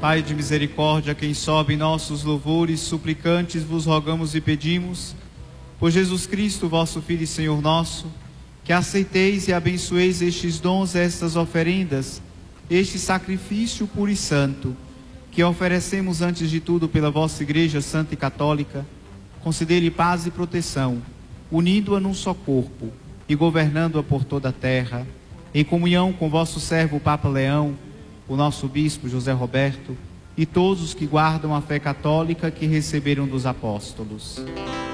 Pai de misericórdia, quem sobe nossos louvores, suplicantes vos rogamos e pedimos, por Jesus Cristo, vosso Filho e Senhor nosso, que aceiteis e abençoeis estes dons, estas oferendas, este sacrifício puro e santo, que oferecemos antes de tudo pela vossa Igreja Santa e Católica, concedei-lhe paz e proteção, unindo-a num só corpo e governando-a por toda a terra, em comunhão com vosso servo o Papa Leão, o nosso Bispo José Roberto e todos os que guardam a fé católica que receberam dos apóstolos.